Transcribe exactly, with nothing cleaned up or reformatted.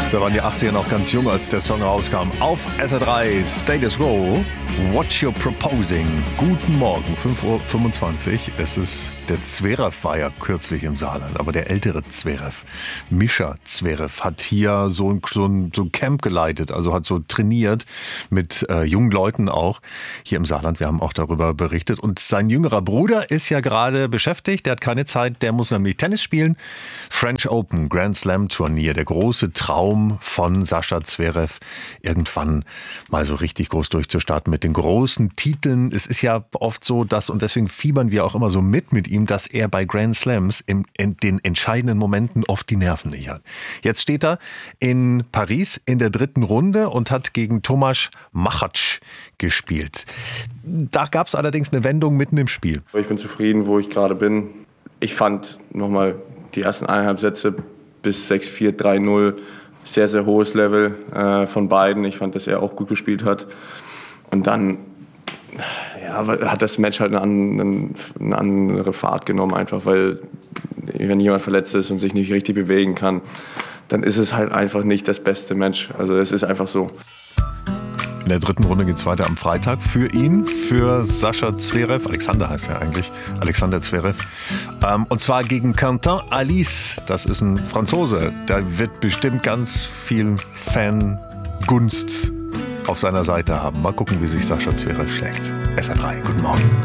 Da waren die achtziger noch ganz jung, als der Song rauskam. Auf S R drei, Status Quo, What You're Proposing. Guten Morgen, fünf Uhr fünfundzwanzig. Es ist der Zverev, war ja kürzlich im Saarland, aber der ältere Zverev, Mischa Zverev, hat hier so ein, so ein, so ein Camp geleitet, also hat so trainiert mit äh, jungen Leuten auch hier im Saarland. Wir haben auch darüber berichtet. Und sein jüngerer Bruder ist ja gerade beschäftigt, der hat keine Zeit, der muss nämlich Tennis spielen. French Open, Grand Slam Turnier, der große Traum von Sascha Zverev, irgendwann mal so richtig groß durchzustarten mit den großen Titeln. Es ist ja oft so, dass, und deswegen fiebern wir auch immer so mit mit ihm, dass er bei Grand Slams im, in den entscheidenden Momenten oft die Nerven nicht hat. Jetzt steht er in Paris in der dritten Runde und hat gegen Tomáš Machač gespielt. Da gab es allerdings eine Wendung mitten im Spiel. Ich bin zufrieden, wo ich gerade bin. Ich fand nochmal die ersten eineinhalb Sätze bis sechs vier, drei null sehr, sehr hohes Level äh, von beiden. Ich fand, dass er auch gut gespielt hat. Und dann ja, hat das Match halt eine, eine, eine andere Fahrt genommen, einfach weil wenn jemand verletzt ist und sich nicht richtig bewegen kann, dann ist es halt einfach nicht das beste Match. Also es ist einfach so. In der dritten Runde geht es weiter am Freitag für ihn, für Sascha Zverev. Alexander heißt er eigentlich, Alexander Zverev. Ähm, und zwar gegen Quentin Halys. Das ist ein Franzose. Da wird bestimmt ganz viel Fangunst auf seiner Seite haben. Mal gucken, wie sich Sascha Zverev schlägt. S R drei, guten Morgen.